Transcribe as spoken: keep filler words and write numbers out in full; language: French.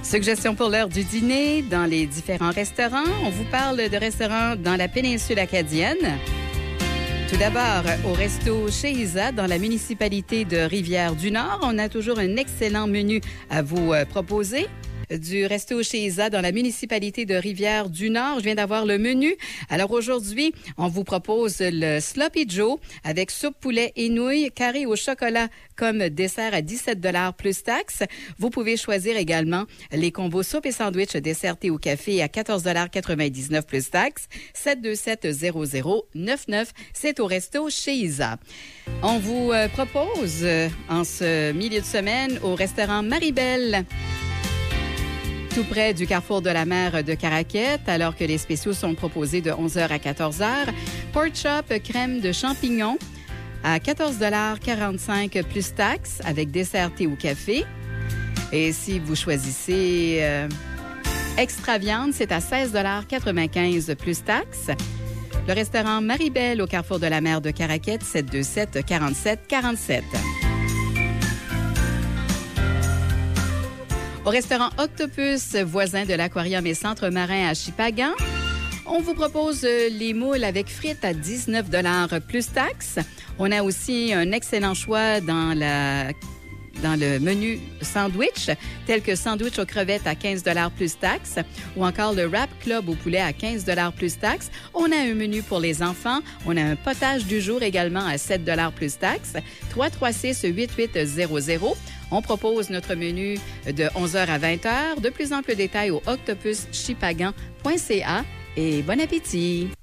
Suggestions pour l'heure du dîner dans les différents restaurants. On vous parle de restaurants dans la péninsule acadienne. Tout d'abord, au resto chez Isa, dans la municipalité de Rivière-du-Nord, on a toujours un excellent menu à vous proposer. Du resto chez Isa dans la municipalité de Rivière-du-Nord. Je viens d'avoir le menu. Alors aujourd'hui, on vous propose le Sloppy Joe avec soupe poulet et nouilles, carré au chocolat comme dessert à dix-sept dollars plus taxes. Vous pouvez choisir également les combos soupe et sandwich dessert thé au café à quatorze dollars quatre-vingt-dix-neuf plus taxes. sept deux sept zéro zéro neuf neuf, c'est au resto chez Isa. On vous propose en ce milieu de semaine au restaurant Maribel, tout près du carrefour de la mer de Caraquette, alors que les spéciaux sont proposés de onze heures à quatorze heures. Pork chop crème de champignons à quatorze dollars quarante-cinq plus taxes avec dessert thé ou café. Et si vous choisissez euh, extra viande, c'est à seize dollars quatre-vingt-quinze plus taxes. Le restaurant Maribel au carrefour de la mer de Caraquette, sept deux sept quarante-sept quarante-sept. Au restaurant Octopus, voisin de l'aquarium et centre marin à Shippagan, on vous propose les moules avec frites à dix-neuf dollars plus taxes. On a aussi un excellent choix dans la dans le menu sandwich, tel que sandwich aux crevettes à quinze dollars plus taxes ou encore le Wrap Club au poulet à quinze dollars plus taxes. On a un menu pour les enfants. On a un potage du jour également à sept dollars plus taxes. trois trois six huit huit zéro zéro. On propose notre menu de onze heures à vingt heures. De plus amples détails au octopus shippagan point c a et bon appétit!